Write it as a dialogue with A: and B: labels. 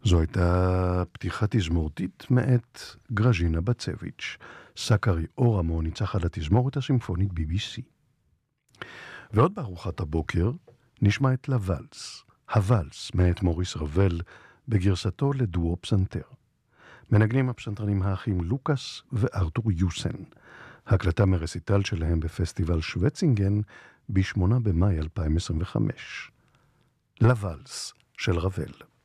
A: זו הייתה פתיחה תזמורתית מאת גרז'ינה בצביץ'. סקרי אורמו ניצח על התזמורת הסימפונית BBC. ועוד בארוחת הבוקר נשמע את לוואלס, הוואלס מאת מוריס רבל בגרסתו לדואו פסנתר. מנגנים הפסנתרנים האחים לוקאס וארתור יוסן. הקלטה מרסיטל שלהם בפסטיבל שווצינגן ב-8 במאי 2025. לוואלס של רבל.